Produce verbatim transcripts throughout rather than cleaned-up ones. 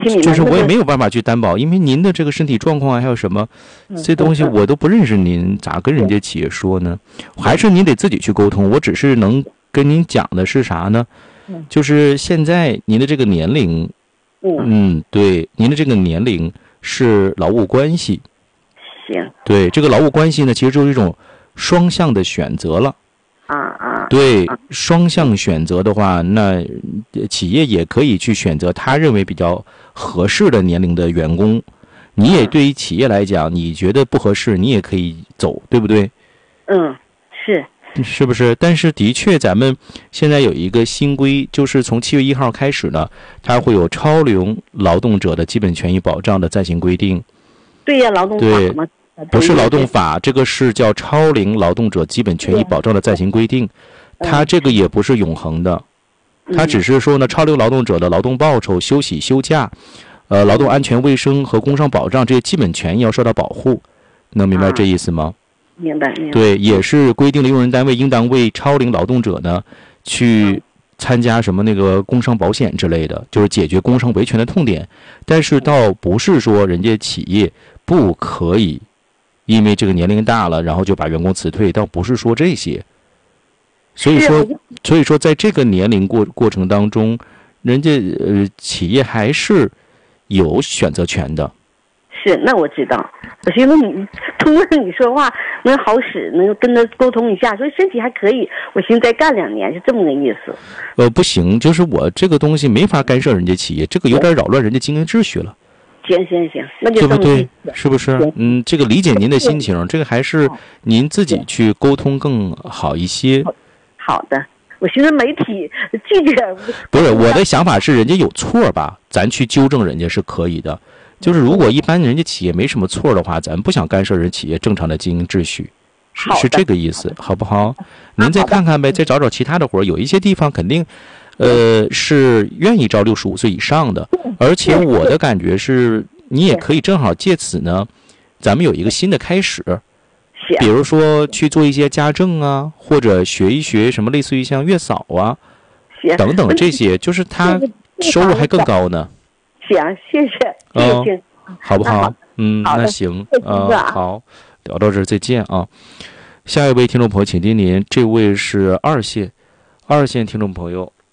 就是我也没有办法去担保，因为您的这个身体状况还有什么，这东西我都不认识您，咋跟人家企业说呢？还是您得自己去沟通。我只是能跟您讲的是啥呢？就是现在您的这个年龄，嗯，对，您的这个年龄是劳务关系。 行。 对，这个劳务关系呢，其实就是一种双向的选择了。 啊啊。 对，双向选择的话，那企业也可以去选择他认为比较合适的年龄的员工。你也对于企业来讲，你觉得不合适，你也可以走，对不对？ 嗯，是。 是不是？但是的确，咱们现在有一个新规，就是从七月一号开始呢，它会有超龄劳动者的基本权益保障的暂行规定。 对呀，劳动法嘛。 不是劳动法，这个是叫超龄劳动者基本权益保障的暂行规定。它这个也不是永恒的，它只是说呢，超龄劳动者的劳动报酬、休息、休假，呃，劳动安全卫生和工伤保障这些基本权益要受到保护。能明白这意思吗？ 明白，明白。 对，也是规定了用人单位应当为超龄劳动者呢去参加什么那个工伤保险之类的，就是解决工伤维权的痛点。但是倒不是说人家企业不可以因为这个年龄大了，然后就把员工辞退，倒不是说这些。所以说，所以说，在这个年龄过过程当中，人家呃企业还是有选择权的。 是，那我知道。我寻思你通过你说话能好使，能跟他沟通一下，所以身体还可以。我寻思再干两年，是这么个意思。 呃，不行，就是我这个东西没法干涉人家企业，这个有点扰乱人家经营秩序了。 行行行，那就这么对不对？是不是？嗯，这个理解您的心情，这个还是您自己去沟通更好一些。 好的，我寻思媒体记者不是我的想法是，人家有错吧，咱去纠正人家是可以的。就是如果一般人家企业没什么错的话，咱不想干涉人企业正常的经营秩序，是是这个意思，好不好？您再看看呗，再找找其他的活，有一些地方肯定。呃，是愿意招六十五岁以上的，而且我的感觉是，你也可以正好借此呢，咱们有一个新的开始，比如说去做一些家政啊，或者学一学什么类似于像月嫂啊，等等这些，就是他收入还更高呢。 行，谢谢，谢谢， 好不好？嗯，那行啊，好，聊到这儿再见啊。下一位听众朋友，请听您，这位是二线，二线听众朋友。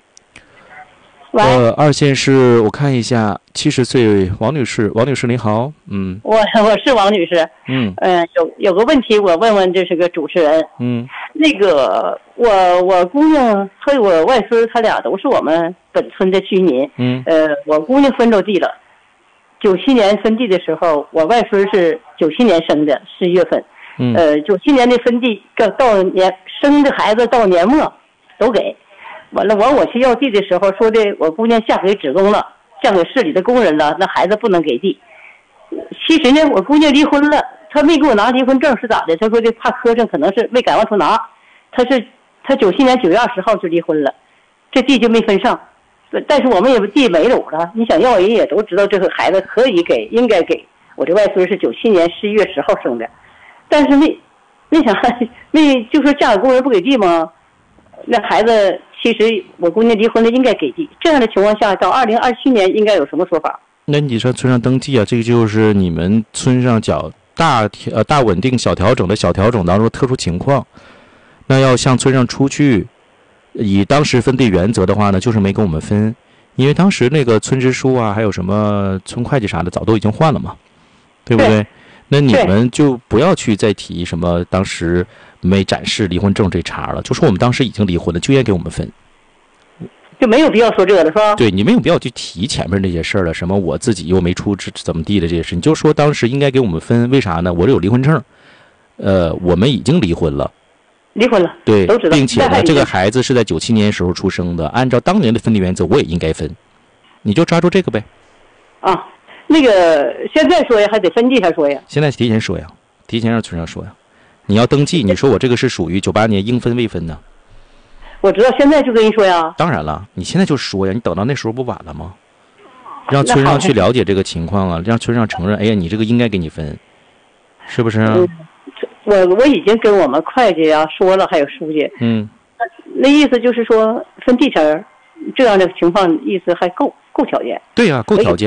呃，二线是我看一下，七十岁王女士，王女士您好，嗯， 我我是王女士， 嗯， 呃，有有个问题我问问这是个主持人， 嗯， 那个我我姑娘和我外孙他俩都是我们本村的居民， 嗯， 呃，我姑娘分着地了，九七年分地的时候，我外孙是九七年生的，十一月份， 嗯， 呃，九七年的分地到到年生的孩子到年末都给。完了，完我去要地的时候说的，我姑娘嫁给职工了，嫁给市里的工人了，那孩子不能给地。其实呢，我姑娘离婚了，她没给我拿离婚证是咋的？她说的怕磕碜，可能是没敢往出拿。她是她九七年九月二十号就离婚了，这地就没分上。但是我们也地没有了，你想要人也都知道这个孩子可以给，应该给。我这外孙是九七年十一月十号生的，但是那那啥那就说嫁给工人不给地吗？那孩子。其实我姑娘离婚了，应该给地。这样的情况下，到二零二七年应该有什么说法？ 那你说村上登记啊，这个就是你们村上较大呃大稳定小调整的小调整当中特殊情况，那要向村上出去，以当时分地原则的话呢，就是没跟我们分，因为当时那个村支书啊，还有什么村会计啥的，早都已经换了嘛，对不对？ 对那你们就不要去再提什么当时没展示离婚证这茬了，就说我们当时已经离婚了，就应该给我们分， 就没有必要说这个了，是吧？ 对，你没有必要去提前面那些事儿了，什么我自己又没出怎么地的这些事，你就说当时应该给我们分，为啥呢？我这有离婚证，呃，我们已经离婚了， 离婚了， 对， 都知道， 并且呢，这个孩子是在九七年时候出生的，按照当年的分地原则，我也应该分，你就抓住这个呗。 啊。那个现在说呀，还得分地才说呀。 现在提前说呀，提前让村上说呀。你要登记，你说我这个是属于九八年应分未分呢？ 我知道，现在就跟你说呀。 当然了，你现在就说呀，你等到那时候不晚了吗？让村上去了解这个情况啊，让村上承认，哎呀，你这个应该给你分，是不是、啊嗯？我我已经跟我们会计啊说了，还有书记， 嗯， 那意思就是说分地钱，这样的情况意思还够。 够条件。 对呀、啊，够条件。